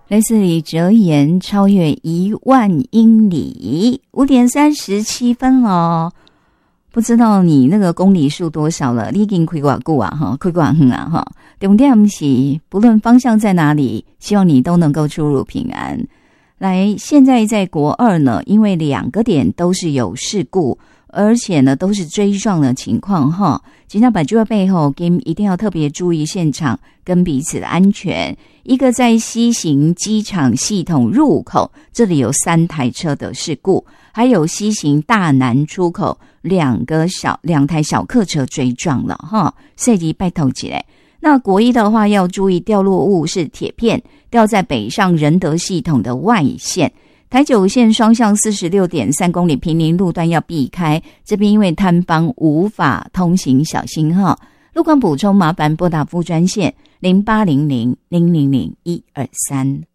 类似李哲言超越10000英里，5点37分哦。不知道你那个公里数多少了？你已经开多久啊？哈，开多远啊？哈，重点是不论方向在哪里，希望你都能够出入平安。来，现在在国2呢，因为2个点都是有事故，而且呢都是追撞的情况哈。警察把这个背后，一定要特别注意现场跟彼此的安全。一个在西行机场系统入口，这里有3台车的事故，还有西行大南出口2台小客车追撞了哈，设计拜托起来。那国1的话要注意掉落物是铁片，掉在北上仁德系统的外线。台9线双向 46.3 公里平林路段要避开，这边因为坍方无法通行，小心哈。路况补充麻烦拨打副专线0800 000 123。